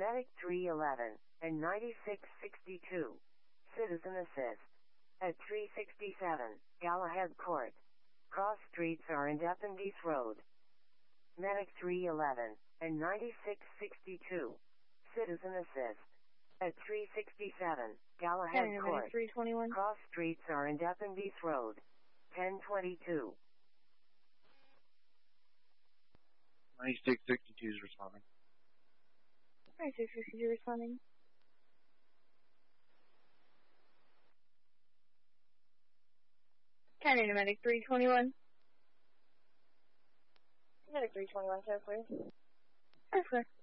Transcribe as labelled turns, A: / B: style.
A: Medic 311 and 9662. Citizen assist. At 367, Galahad Court. Cross streets are in Deppendies Road. Medic 311 and 9662. Citizen assist. At 367, Galahad Court.
B: 321.
A: Cross streets are in Deppendies Road. 1022.
C: 9662 is responding.
B: 9662 responding. Canada Medic 321. Medic 321, sir, please. Yes, sir.